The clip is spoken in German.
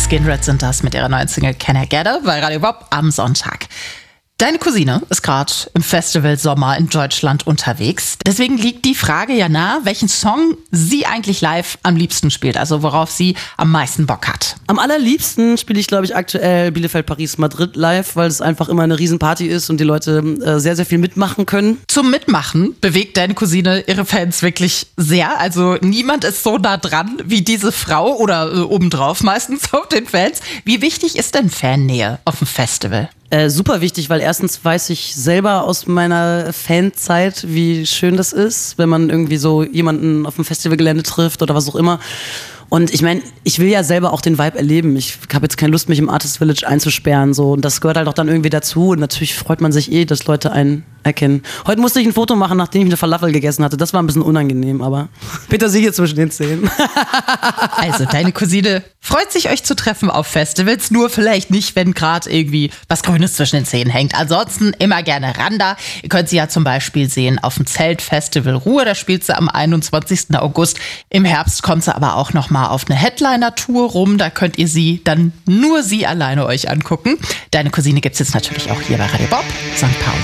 Skin Red sind das mit ihrer neuen Single Can I Get Her bei Radio Bob am Sonntag. Deine Cousine ist gerade im Festival Sommer in Deutschland unterwegs. Deswegen liegt die Frage ja nahe, welchen Song sie eigentlich live am liebsten spielt, also worauf sie am meisten Bock hat. Am allerliebsten spiele ich, glaube ich, aktuell Bielefeld, Paris, Madrid live, weil es einfach immer eine Riesenparty ist und die Leute sehr, sehr viel mitmachen können. Zum Mitmachen bewegt deine Cousine ihre Fans wirklich sehr. Also niemand ist so nah dran wie diese Frau oder obendrauf meistens auf den Fans. Wie wichtig ist denn Fannähe auf dem Festival? Super wichtig, weil erstens weiß ich selber aus meiner Fanzeit, wie schön das ist, wenn man irgendwie so jemanden auf dem Festivalgelände trifft oder was auch immer. Und ich meine, ich will ja selber auch den Vibe erleben. Ich habe jetzt keine Lust, mich im Artist Village einzusperren. So. Und das gehört halt auch dann irgendwie dazu. Und natürlich freut man sich dass Leute einen erkennen. Heute musste ich ein Foto machen, nachdem ich eine Falafel gegessen hatte. Das war ein bisschen unangenehm, aber Petersilie zwischen den Zähnen. Also, deine Cousine freut sich, euch zu treffen auf Festivals. Nur vielleicht nicht, wenn gerade irgendwie was Grünes zwischen den Zähnen hängt. Ansonsten immer gerne ran da. Ihr könnt sie ja zum Beispiel sehen auf dem Zeltfestival Ruhr. Da spielt sie am 21. August. Im Herbst kommt sie aber auch noch mal auf eine Headliner-Tour rum. Da könnt ihr nur sie alleine euch angucken. Deine Cousine gibt's jetzt natürlich auch hier bei Radio Bob St. Pauli.